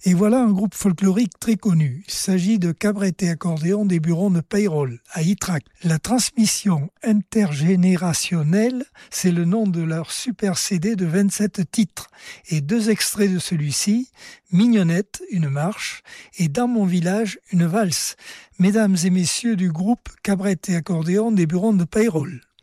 Et voilà un groupe folklorique très connu. Il s'agit de Cabrette et Accordéon des Burons de Payrolles, à Ytrac. La transmission intergénérationnelle, c'est le nom de leur super CD de 27 titres. Et 2 extraits de celui-ci, Mignonnette, une marche, et Dans mon village, une valse. Mesdames et messieurs du groupe Cabrette et Accordéon des Burons de Payrolles.